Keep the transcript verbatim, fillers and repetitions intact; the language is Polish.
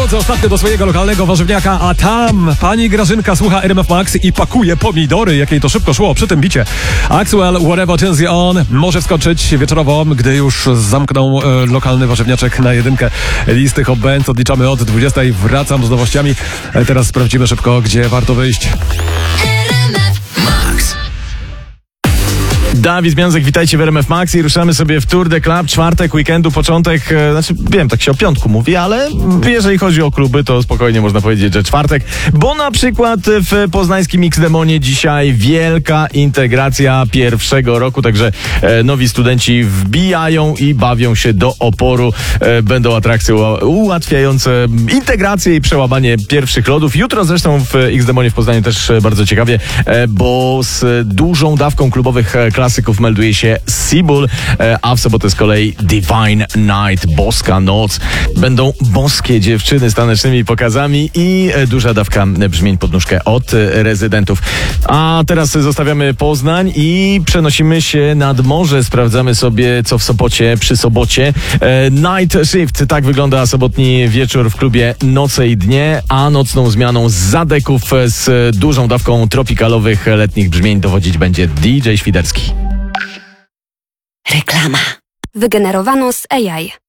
drodze ostatnio do swojego lokalnego warzywniaka, a tam pani Grażynka słucha R M F Max i pakuje pomidory, jakiej to szybko szło przy tym bicie. Axwell, Whatever Turns You On może wskoczyć wieczorowo, gdy już zamknął e, lokalny warzywniaczek na jedynkę listy Hot Bands. Odliczamy od dwudziestej. Wracam z nowościami. E, teraz sprawdzimy szybko, gdzie warto wyjść. Dawid Związek, witajcie w R M F Max i ruszamy sobie w Tour de Club, czwartek, weekendu, początek, e, znaczy wiem, tak się o piątku mówi, ale jeżeli chodzi o kluby, to spokojnie można powiedzieć, że czwartek, bo na przykład w poznańskim X-Demonie dzisiaj wielka integracja pierwszego roku, także e, nowi studenci wbijają i bawią się do oporu, e, będą atrakcje ułatwiające integrację i przełamanie pierwszych lodów. Jutro zresztą w X-Demonie w Poznaniu też bardzo ciekawie, e, bo z dużą dawką klubowych klasyków melduje się Seabull, a w sobotę z kolei Divine Night, boska noc. Będą boskie dziewczyny z tanecznymi pokazami i duża dawka brzmień pod nóżkę od rezydentów. A teraz zostawiamy Poznań i przenosimy się nad morze. Sprawdzamy sobie, co w Sopocie przy Sobocie. Night Shift, tak wygląda sobotni wieczór w klubie Noce i Dnie, a nocną zmianą z zadeków z dużą dawką tropikalowych letnich brzmień dowodzić będzie D J Świderski. Reklama. Wygenerowano z A I.